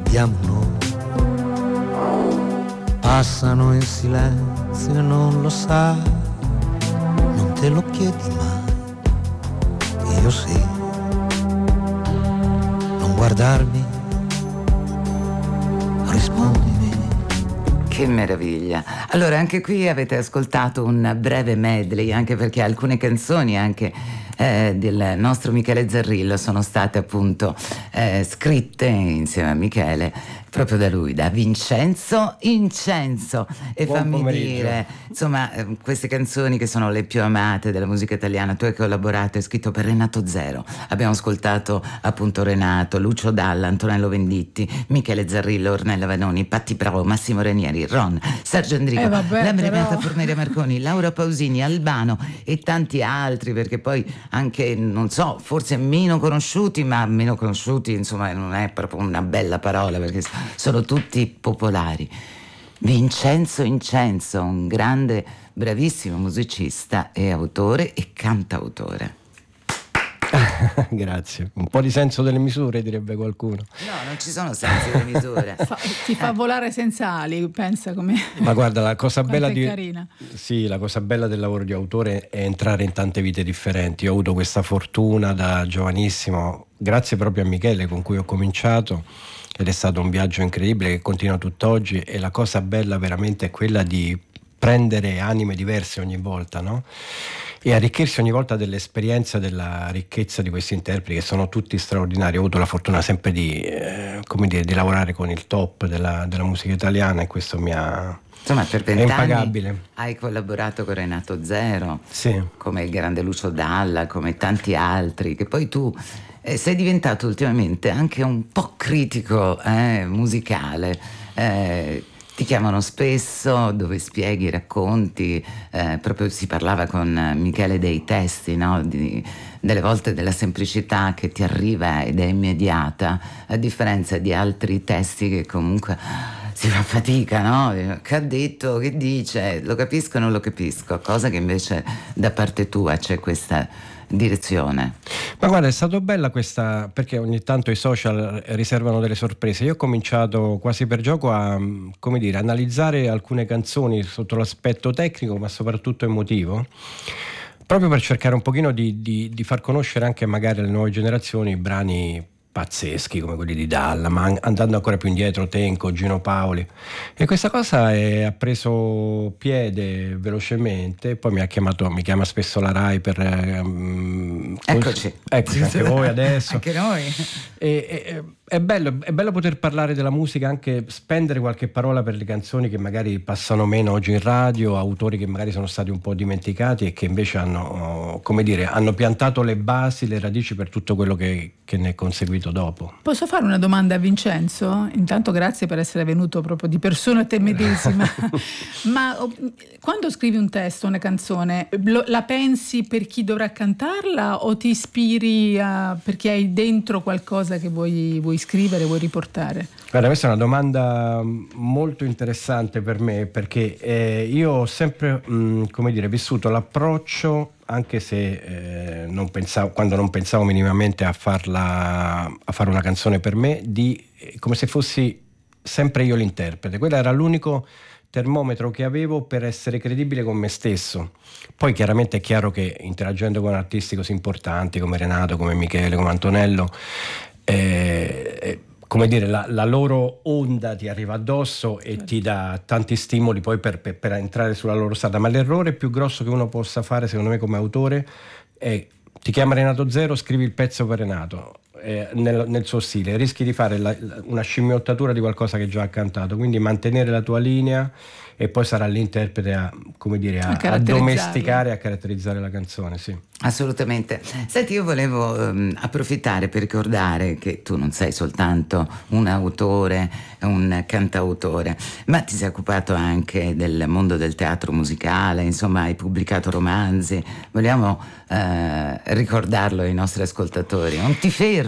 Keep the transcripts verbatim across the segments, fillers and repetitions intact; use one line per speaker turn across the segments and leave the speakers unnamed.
abbiamo noi. Passano in silenzio e non lo sai, non te lo chiedi mai, io sì. Non guardarmi, rispondimi.
Che meraviglia. Allora anche qui avete ascoltato un breve medley, anche perché alcune canzoni anche eh, del nostro Michele Zarrillo sono state appunto eh, scritte insieme a Michele proprio da lui, da Vincenzo Incenso. E
Buon
fammi
pomeriggio.
dire, insomma, eh, queste canzoni che sono le più amate della musica italiana, tu hai collaborato, hai scritto per Renato Zero, abbiamo ascoltato appunto Renato, Lucio Dalla, Antonello Venditti, Michele Zarrillo, Ornella Vanoni, Patti Bravo, Massimo Ranieri, Ron, Sergio Endrigo,
Eh, vabbè,
la Beata
però.
Forneria Marconi, Laura Pausini, Albano e tanti altri, perché poi anche, non so, forse meno conosciuti, ma meno conosciuti insomma non è proprio una bella parola, perché sono tutti popolari. Vincenzo Incenso, un grande, bravissimo musicista e autore e cantautore.
Grazie. Un po' di senso delle misure, direbbe qualcuno.
No, non ci sono sensi di misura.
Fa- ti fa volare senza ali, pensa come.
Ma guarda, la cosa
Quanto
bella
è
di
carina.
Sì, la cosa bella del lavoro di autore è entrare in tante vite differenti. Io ho avuto questa fortuna da giovanissimo, grazie proprio a Michele con cui ho cominciato, ed è stato un viaggio incredibile che continua tutt'oggi, e la cosa bella veramente è quella di prendere anime diverse ogni volta, no? E arricchirsi ogni volta dell'esperienza, della ricchezza di questi interpreti che sono tutti straordinari. Ho avuto la fortuna sempre di, eh, come dire, di lavorare con il top della, della musica italiana, e questo mi ha...
Insomma, per
è
vent'anni
impagabile.
hai collaborato con Renato Zero,
Sì.
come il grande Lucio Dalla, come tanti altri, che poi tu eh, sei diventato ultimamente anche un po' critico eh, musicale. Eh, ti chiamano spesso dove spieghi, racconti, eh, proprio si parlava con Michele dei testi, no? Di, delle volte della semplicità che ti arriva ed è immediata, a differenza di altri testi che comunque si fa fatica, no? Che ha detto, che dice, lo capisco o non lo capisco, cosa che invece da parte tua c'è questa direzione.
Ma guarda, è stato bella questa, perché ogni tanto i social riservano delle sorprese. Io ho cominciato quasi per gioco a, come dire, analizzare alcune canzoni sotto l'aspetto tecnico, ma soprattutto emotivo, proprio per cercare un pochino di, di, di far conoscere anche magari alle nuove generazioni brani pazzeschi come quelli di Dalla, ma andando ancora più indietro, Tenco, Gino Paoli, e questa cosa è, ha preso piede velocemente. Poi mi ha chiamato, mi chiama spesso la Rai per um,
eccoci
eccoci anche voi adesso,
anche noi,
e, e, è bello, è bello poter parlare della musica, anche spendere qualche parola per le canzoni che magari passano meno oggi in radio, autori che magari sono stati un po' dimenticati e che invece hanno, come dire, hanno piantato le basi, le radici per tutto quello che, che ne è conseguito dopo.
Posso fare una domanda a Vincenzo? Intanto grazie per essere venuto proprio di persona a te medesima. Ma oh, quando scrivi un testo, una canzone, lo, la pensi per chi dovrà cantarla o ti ispiri a, perché hai dentro qualcosa che vuoi, vuoi scrivere, vuoi riportare?
Guarda, questa è una domanda molto interessante per me, perché eh, io ho sempre, mh, come dire, vissuto l'approccio, anche se eh, non pensavo, quando non pensavo minimamente a farla, a fare una canzone per me, di come se fossi sempre io l'interprete. Quello era l'unico termometro che avevo per essere credibile con me stesso. Poi chiaramente è chiaro che interagendo con artisti così importanti come Renato, come Michele, come Antonello, eh, come dire, la, la loro onda ti arriva addosso e ti dà tanti stimoli poi per, per, per entrare sulla loro strada. Ma l'errore più grosso che uno possa fare, secondo me, come autore è: ti chiama Renato Zero, scrivi il pezzo per Renato eh, nel, nel suo stile, rischi di fare la, una scimmiottatura di qualcosa che già ha cantato. Quindi mantenere la tua linea, e poi sarà l'interprete a, come dire, a, a domesticare, a caratterizzare la canzone, sì.
Assolutamente. Senti, io volevo um, approfittare per ricordare che tu non sei soltanto un autore, un cantautore, ma ti sei occupato anche del mondo del teatro musicale, insomma hai pubblicato romanzi. Vogliamo uh, ricordarlo ai nostri ascoltatori. Non ti fermi.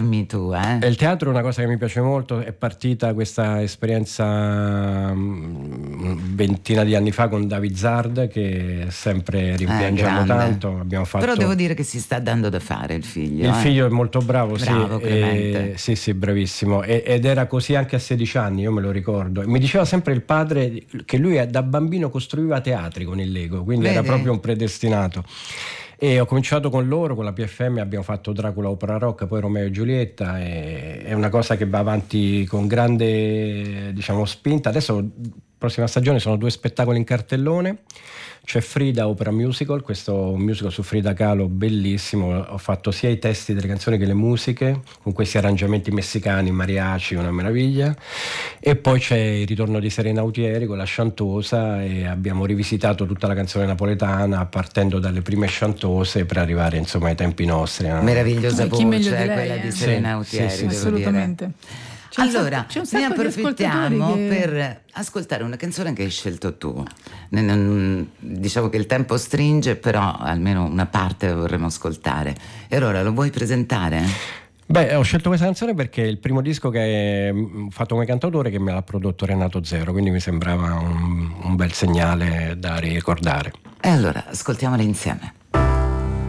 fermi tu, eh?
E il teatro è una cosa che mi piace molto, è partita questa esperienza mh, ventina di anni fa con David Zard, che sempre rimpiangiamo
eh,
tanto. Abbiamo fatto...
Però devo dire che si sta dando da fare il figlio.
Il
eh?
figlio è molto bravo,
bravo
sì,
Clemente.
E, sì, sì, bravissimo. E, ed era così anche a sedici anni, io me lo ricordo. Mi diceva sempre il padre che lui da bambino costruiva teatri con il Lego, quindi
Vedi?
era proprio un predestinato. E ho cominciato con loro, con la P F M abbiamo fatto Dracula Opera Rock, poi Romeo e Giulietta, e, è una cosa che va avanti con grande, diciamo, spinta. Adesso, prossima stagione, sono due spettacoli in cartellone. C'è Frida Opera Musical, questo musical su Frida Kahlo bellissimo. Ho fatto sia i testi delle canzoni che le musiche, con questi arrangiamenti messicani, mariachi, una meraviglia. E poi c'è il ritorno di Serena Autieri con la Chantosa, e abbiamo rivisitato tutta la canzone napoletana partendo dalle prime chantose per arrivare, insomma, ai tempi nostri. No?
Meravigliosa
Eh, chi meglio
voce
di lei,
quella
eh?
di Serena
Sì,
Autieri,
sì, sì,
devo
assolutamente.
dire.
C'è un
Allora,
sacco- c'è un
ne
sacco di
approfittiamo
ascoltatori che-
per ascoltare una canzone che hai scelto tu. Ne- non- Diciamo che il tempo stringe, però almeno una parte vorremmo ascoltare. E allora lo vuoi presentare?
Beh, ho scelto questa canzone perché è il primo disco che ho fatto come cantautore, che me l'ha prodotto Renato Zero, quindi mi sembrava un, un bel segnale da ricordare.
E allora ascoltiamola insieme.